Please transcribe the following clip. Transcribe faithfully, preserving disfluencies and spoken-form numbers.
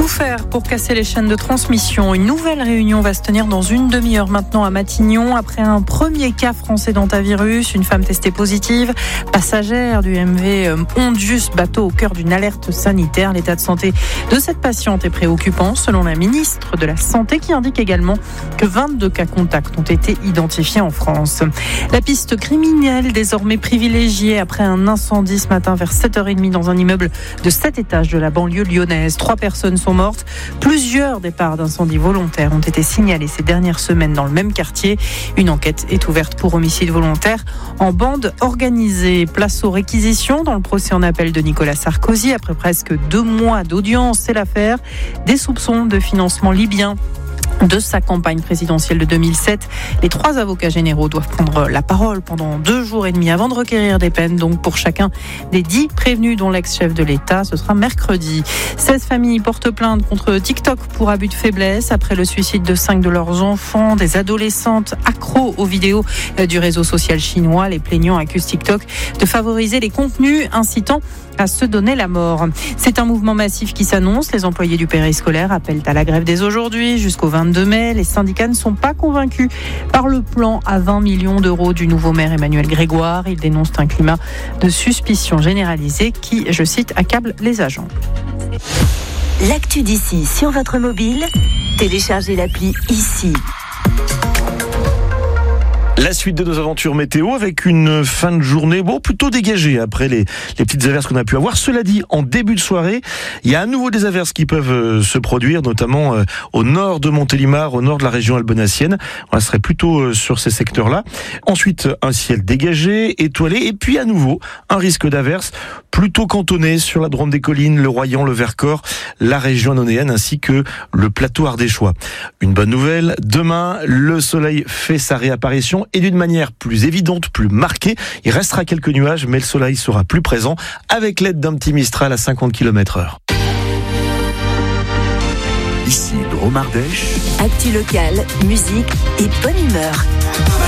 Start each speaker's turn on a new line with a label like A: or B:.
A: Tout faire pour casser les chaînes de transmission. Une nouvelle réunion va se tenir dans une demi-heure maintenant à Matignon. Après un premier cas français d'hantavirus, une femme testée positive, passagère du M V Ondius, bateau au cœur d'une alerte sanitaire. L'état de santé de cette patiente est préoccupant, selon la ministre de la Santé, qui indique également que vingt-deux cas contacts ont été identifiés en France. La piste criminelle désormais privilégiée après un incendie ce matin vers sept heures trente dans un immeuble de sept étages de la banlieue lyonnaise. Trois personnes sont mortes. Plusieurs départs d'incendies volontaires ont été signalés ces dernières semaines dans le même quartier. Une enquête est ouverte pour homicide volontaire en bande organisée. Place aux réquisitions dans le procès en appel de Nicolas Sarkozy. Après presque deux mois d'audience, c'est l'affaire des soupçons de financement libyen de sa campagne présidentielle de deux mille sept. Les trois avocats généraux doivent prendre la parole pendant deux jours et demi avant de requérir des peines, donc pour chacun des dix prévenus, dont l'ex-chef de l'État. Ce sera mercredi. seize familles portent plainte contre TikTok pour abus de faiblesse après le suicide de cinq de leurs enfants. Des adolescentes accros aux vidéos du réseau social chinois. Les plaignants accusent TikTok de favoriser les contenus incitant à se donner la mort. C'est un mouvement massif qui s'annonce. Les employés du périscolaire appellent à la grève dès aujourd'hui jusqu'au vingt-deux mai. Les syndicats ne sont pas convaincus par le plan à vingt millions d'euros du nouveau maire Emmanuel Grégoire. Ils dénoncent un climat de suspicion généralisée qui, je cite, accable les agents.
B: L'actu d'ici sur votre mobile, téléchargez l'appli ici.
C: La suite de nos aventures météo avec une fin de journée bon plutôt dégagée après les, les petites averses qu'on a pu avoir. Cela dit, en début de soirée, il y a à nouveau des averses qui peuvent euh, se produire, notamment euh, au nord de Montélimar, au nord de la région albonacienne. On serait plutôt euh, sur ces secteurs-là. Ensuite, un ciel dégagé, étoilé, et puis à nouveau un risque d'averses plutôt cantonné sur la Drôme des Collines, le Royan, le Vercors, la région annonéenne ainsi que le plateau ardéchois. Une bonne nouvelle, demain, le soleil fait sa réapparition et d'une manière plus évidente, plus marquée. Il restera quelques nuages, mais le soleil sera plus présent avec l'aide d'un petit Mistral à cinquante kilomètres heure.
D: Ici Drôme Ardèche.
B: Actu locale, musique et bonne humeur.